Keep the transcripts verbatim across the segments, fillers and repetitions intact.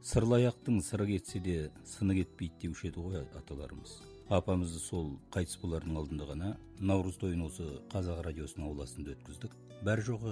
Сырлаяқтың сыры кетсе де сыны кетпейді деуші еді ғой аталарымыз. Апамызды сол қайтыс болардың алдында ғана Наурыз тойын осы Қазақ радиосының ауласында өткіздік. Бәр жоғы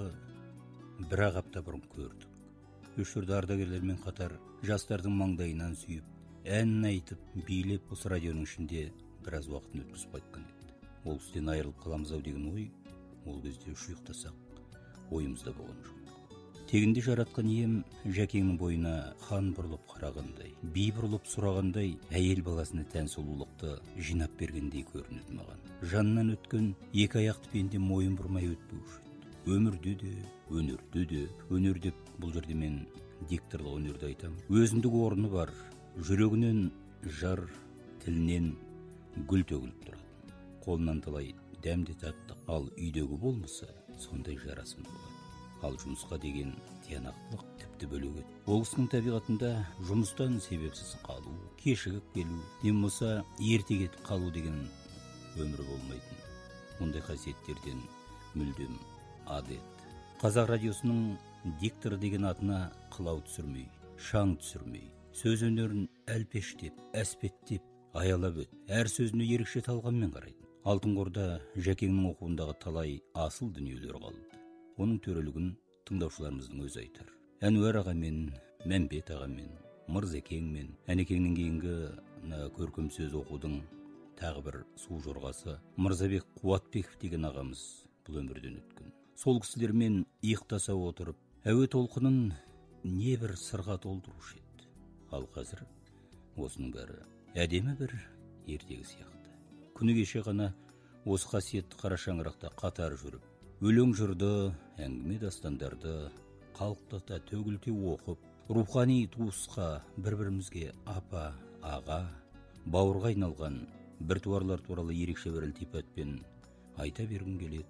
бір ақ апта бұрын көрдік. Осы жерде ардагерлермен қатар жастардың маңдайынан сүйіп, әнін айтып, билеп осы радионың ішінде біраз уақытын өткізіп қайтқан еді. Ол кісіден айырылып қаламыз ау деген ой, ол кезде үш ұйықтасақ, ойымызда болған жоқ. Тегінде жаратқан ием Жәкеңнің бойына хан бұрылып қарағандай, би бұрылып сұрағандай, әйел баласына тән сұлулықты жинап бергендей көрінеді маған. Жанынан өткен екі аяқты пенде мойын бұрмай өтпеуші еді. Өмірде де, өнерде де, өнер деп бұл жерде мен дикторлық өнерді айтам. Өзіндік орны бар, жүрегінен жар, тілінен гүл төгіліп тұрады. Қолынан талай дәмде таттық, ал үйдегі болмаса сондай жарасымды болады. Ал жұмысқа деген тиянақтылық тіпті бөлек еді. Ол кісінің табиғатында жұмыстан себепсіз қалу, кешігіп келу, не болмаса ерте кетіп қалу деген өмір болмайтын. Мұндай қасиеттерден мүлдем ад еді. Қазақ радиосының дикторы деген атына қылау түсірмей, шаң түсірмей, сөз өнерін әлпештеп, әспеттеп, аялап өт, әр сөзіне ерекше талғаммен қарайды. Алтын қорда Жәкеңнің оқуындағы талай асыл дүниелер қалды. Оның төрелігін тыңдаушыларымыздың өзі айтар. Әнуар ағамен, Мәмбет ағамен, Мырзекеңмен, Әнекеңнен кейінгі көркем сөз оқудың тағы бір су жорғасы Мырзабек Қуатбеков деген ағамыз бұл өмірден өткен. Сол кісілермен иықтаса отырып, әуе толқынын небір сырға толтырушы еді. Ал қазір осының бәрі әдемі бір ертегі сияқты. Күні кеше ғана осы қасиетті қара шаңырақта қатар жүріп, өлең жырды, әңгіме дастандарды қалықтата төгілте оқып, рухани туысқа, бір-бірімізге апа, аға, бауырға айналған біртуарлар туралы ерекше бір ілтипатпен айта бергім келеді,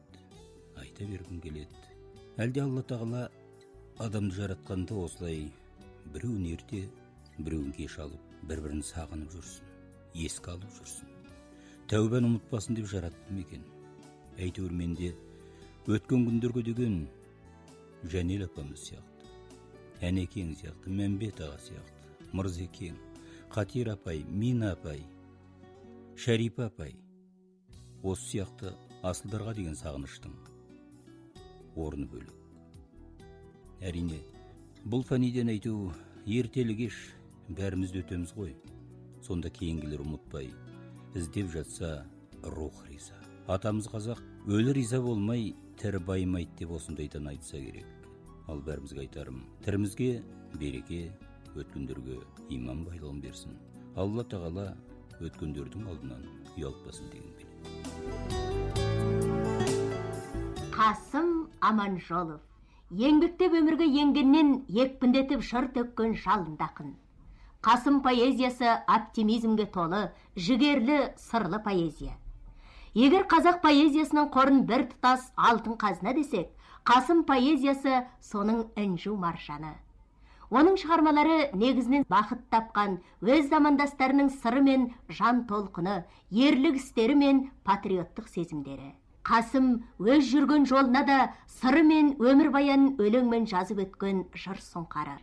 айта бергім келеді. Әлде Алла тағала адамды жаратқанда осылай біреуін ерте, біреуін кеш алып, бір-бірін сағынып жүрсін, еске алып жүрсін. Тәубаны ұмытпасын деп жаратты ма екен? Әйтеуір менде өткен күндерге деген Жәнел апамыз сияқты, Әнекең сияқты, Мәмбет аға сияқты, Мырзекең, Қатер апай, Мина апай, Шәрипа апай, осы сияқты асылдарға деген сағыныштың орны бөлек. Әрине, бұл фаниден әйтеу ертелі кеш бәріміз өтеміз ғой. Сонда кейінгілер ұмытпай, іздеп жатса рух риза. Атамыз қазақ өлі риза болмай, тірі байымайды деп осындайдан айтса керек. Ал бәрімізге айтарым, тірімізге береке, өткендерге иман байлығын берсін. Алла тағала өткендердің алдынан ұялтпасын деген келеді. Қасым Аманжолов еңбектеп өмірге енгеннен екпіндетіп жыр төккен жалынды ақын. Қасым поэзиясы оптимизмге толы, жігерлі, сырлы поэзия. Егер қазақ поэзиясының қорын бір тұтас алтын қазына десек, Қасым поэзиясы соның інжу маржаны. Оның шығармалары негізінен бақыт тапқан өз замандастарының сыры мен жан толқыны, ерлік істері мен патриоттық сезімдері. Қасым өз жүрген жолына да сыры мен өмір баянын өлеңмен жазып өткен жыр сұңқары.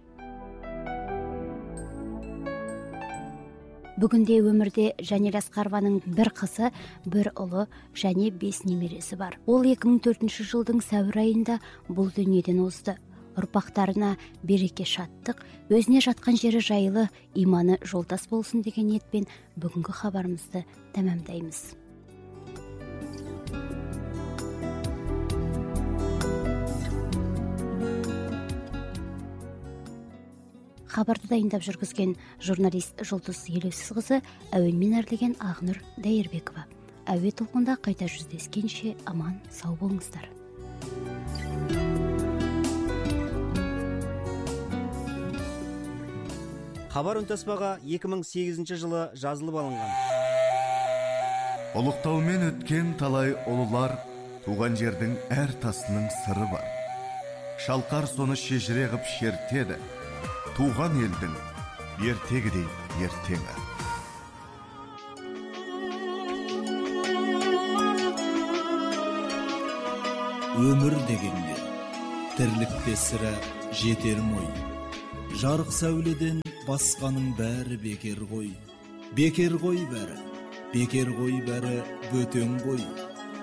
Бүгінде өмірде Жәнел Асқарованың бір қызы, бір ұлы және бес немересі бар. Ол екі мың төртінші жылдың сәуір айында бұл дүниеден озды. Ұрпақтарына береке, шаттық, өзіне жатқан жері жайлы, иманы жолдас болсын деген ниетпен бүгінгі хабарымызды тәмамдаймыз. Хабарды дайындап жүргізген журналист Жұлдыз Елеусізқызы, әуенмен әрлеген Ақнұр Дәйірбекова. Әуе толқында қайта жүздескенше аман сау болыңыздар. Хабар үнтаспаға екі мың сегізінші жылы жазылып алынған. Ұлықтаумен өткен талай ұлылар, туған жердің әр тасының сыры бар. Шалқар соны шежіре ғып шертеді. Туған елдің ертегідей ертеңі. Өмір дегенге тірлікте сірә жетер мой. Жарық сәуледен басқаның бәрі бекер ғой. Бекер ғой бәрі, бекер ғой бәрі, бөтен ғой.